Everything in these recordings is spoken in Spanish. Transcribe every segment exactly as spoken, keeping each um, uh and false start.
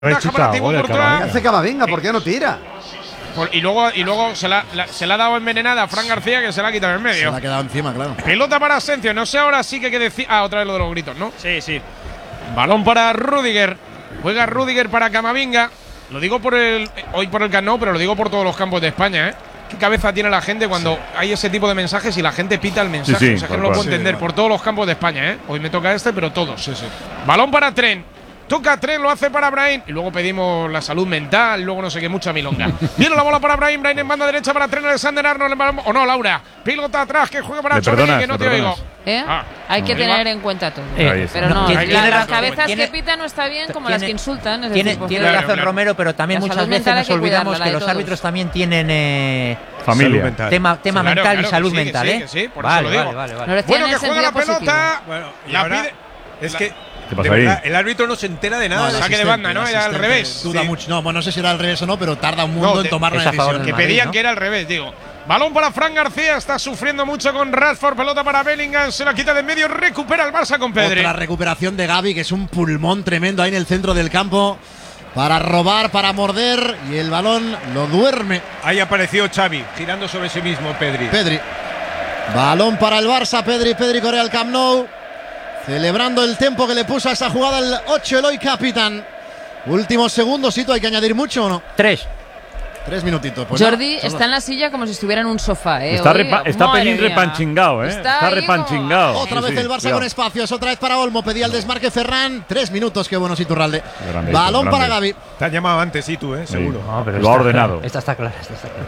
¿Qué hace Camavinga? ¿Por qué no tira? Por, y luego, y luego se, la, la, se la ha dado envenenada a Fran García, que se la ha quitado en medio. Se la ha quedado encima, claro. Pelota para Asensio. No sé ahora sí que hay que decir. Ah, otra vez lo de los gritos, ¿no? Sí, sí. Balón para Rüdiger. Juega Rüdiger para Camavinga. Lo digo por el hoy por el Camp Nou, pero lo digo por todos los campos de España, ¿eh? ¿Qué cabeza tiene la gente cuando sí. hay ese tipo de mensajes y la gente pita el mensaje? Sí, sí, o sea, que no lo puedo entender sí, por todos los campos de España, ¿eh? Hoy me toca este, pero todos. Sí, sí. Balón para Trent. Toca Trent, lo hace para Brahim. Y luego pedimos la salud mental, luego no sé qué, mucha milonga. Viene la bola para Brahim, Brahim en banda derecha para Trent, Alexander Arnold. O no, Laura. Pilota atrás, que juega para Chorri, que no te oigo. ¿Eh? Ah, hay que tener en cuenta todo. Eh, pero no, no la, tiene las cabezas que pitan no está bien como tiene, las que insultan. Es tiene decir, tiene claro, razón claro. Romero, pero también la muchas veces nos olvidamos que los árbitros también tienen eh, familia, mental. tema, tema sí, mental claro, y salud sí, mental, sí, ¿eh? Sí, por vale, eso lo digo. Vale, vale, vale. Bueno, que juega la pelota. Bueno, y la ahora pide. Es que ¿Qué pasa de ahí? verdad, el árbitro no se entera de nada. No, saque de banda, ¿no? Era al revés. Duda sí. mucho. No, bueno, no sé si era al revés o no, pero tarda un mundo no, en tomar la decisión. Que Madrid, pedían ¿no? que era al revés, digo. Balón para Fran García, está sufriendo mucho con Rashford, pelota para Bellingham, se la quita de en medio, recupera el Barça con Pedri. Otra recuperación de Gavi, que es un pulmón tremendo ahí en el centro del campo, para robar, para morder, y el balón lo duerme. Ahí apareció Xavi, girando sobre sí mismo Pedri. Pedri. Balón para el Barça, Pedri, Pedri corre al Camp Nou, celebrando el tiempo que le puso a esa jugada el ocho Eloy Capitán. Últimos segundos, ¿sí? ¿Hay que añadir mucho o no? Tres. Tres minutitos. Pues Jordi nada, está en la silla como si estuviera en un sofá, ¿eh? Está, Hoy, repa está Pelín repanchingado, ¿eh? Está, está repanchingado. Otra sí, vez sí, el Barça cuidado. con espacios, otra vez para Olmo, pedía el desmarque Ferran. Tres minutos, qué bueno Iturralde. Grande, Balón grande. para Gavi. Te han llamado antes, sí, tú, ¿eh? Sí. Seguro. No, pero lo ha esta, ordenado. Esta está clara, esta está clara.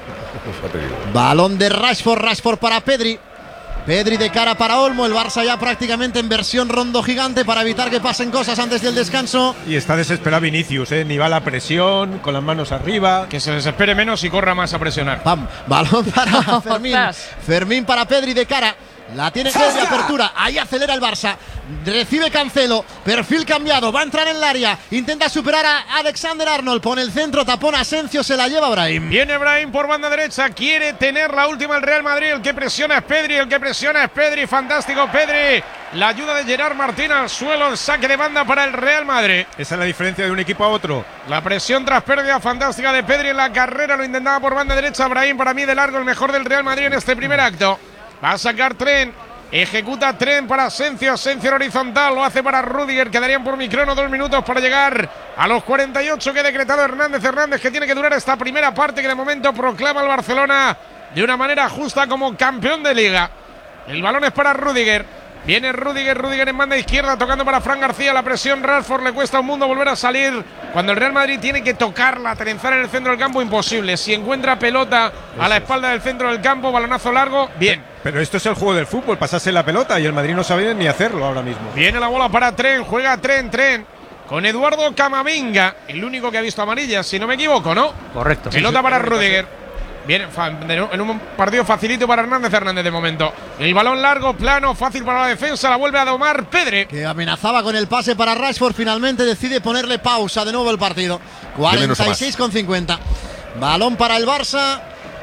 Balón de Rashford, Rashford para Pedri. Pedri de cara para Olmo, el Barça ya prácticamente en versión rondo gigante para evitar que pasen cosas antes del descanso. Y está desesperado Vinicius, ¿eh? Ni va a la presión, con las manos arriba. Que se desespere menos y corra más a presionar. Pam. Balón para Fermín. Fermín para Pedri de cara. La tiene Pedri de apertura. Ahí acelera el Barça. Recibe Cancelo. Perfil cambiado. Va a entrar en el área. Intenta superar a Alexander Arnold. Pone el centro. Tapón Asensio. Se la lleva Brahim. Viene Brahim por banda derecha. Quiere tener la última el Real Madrid. El que presiona es Pedri. El que presiona es Pedri. Fantástico Pedri. La ayuda de Gerard Martín al suelo. El saque de banda para el Real Madrid. Esa es la diferencia de un equipo a otro. La presión tras pérdida fantástica de Pedri en la carrera. Lo intentaba por banda derecha. Brahim, para mí de largo el mejor del Real Madrid en este primer acto. Va a sacar Trent. Ejecuta Trent para Asensio. Asensio en horizontal. Lo hace para Rüdiger. Quedarían por microno dos minutos para llegar a los cuarenta y ocho que ha decretado Hernández Hernández, que tiene que durar esta primera parte que de momento proclama al Barcelona de una manera justa como campeón de liga. El balón es para Rüdiger. Viene Rüdiger, Rüdiger en banda izquierda tocando para Fran García. La presión Rashford, le cuesta un mundo volver a salir. Cuando el Real Madrid tiene que tocarla, trenzar en el centro del campo, imposible. Si encuentra pelota a la espalda del centro del campo, balonazo largo, bien. Pero esto es el juego del fútbol, pasarse la pelota, y el Madrid no sabe ni hacerlo ahora mismo. Viene la bola para Trent, juega Trent, Trent con Eduardo Camavinga, el único que ha visto amarillas, si no me equivoco, ¿no? Correcto. Pelota para Rüdiger. Viene en un partido facilito para Hernández Hernández de momento. El balón largo, plano, fácil para la defensa. La vuelve a domar Pedri, que amenazaba con el pase para Rashford. Finalmente decide ponerle pausa de nuevo el partido. cuarenta y seis con cincuenta. Balón para el Barça.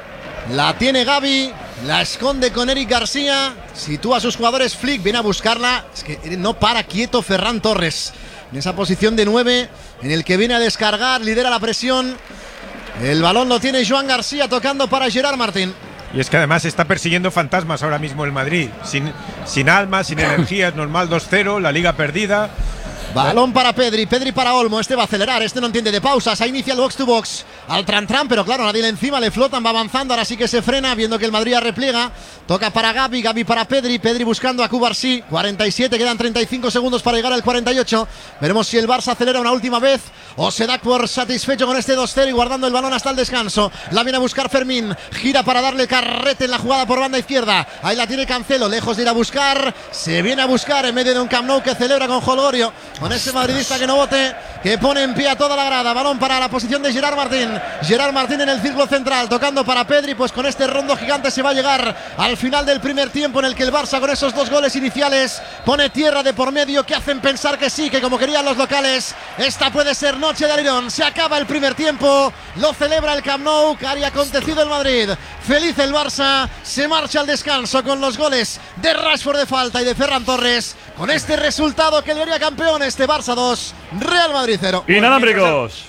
La tiene Gavi. La esconde con Eric García. Sitúa a sus jugadores. Flick viene a buscarla. Es que no para quieto Ferran Torres. En esa posición de nueve, en el que viene a descargar, lidera la presión. El balón lo tiene Joan García tocando para Gerard Martín. Y es que además está persiguiendo fantasmas ahora mismo el Madrid. Sin, sin alma, sin energías, normal dos cero, la liga perdida. Balón para Pedri, Pedri para Olmo. Este va a acelerar, este no entiende de pausas. Ahí inicia el box to box. Al tran tran, pero claro, nadie le encima, le flotan, va avanzando. Ahora sí que se frena, viendo que el Madrid repliega. Toca para Gavi, Gavi para Pedri. Pedri buscando a Cubarsí. cuarenta y siete, quedan treinta y cinco segundos para llegar al cuarenta y ocho. Veremos si el Barça acelera una última vez o se da por satisfecho con este dos cero y guardando el balón hasta el descanso. La viene a buscar Fermín. Gira para darle carrete en la jugada por banda izquierda. Ahí la tiene Cancelo, lejos de ir a buscar. Se viene a buscar en medio de un Camp Nou que celebra con Holgorio. Con ese madridista que no vote, que pone en pie a toda la grada. Balón para la posición de Gerard Martín. Gerard Martín en el círculo central, tocando para Pedri. Pues con este rondo gigante se va a llegar al final del primer tiempo, en el que el Barça, con esos dos goles iniciales, pone tierra de por medio, que hacen pensar que sí, que como querían los locales, esta puede ser noche de alirón. Se acaba el primer tiempo, lo celebra el Camp Nou, que haría acontecido el Madrid. Feliz el Barça, se marcha al descanso con los goles de Rashford de falta y de Ferran Torres. Con este resultado que le haría campeón este Barça dos, Real Madrid cero. Inalámbricos.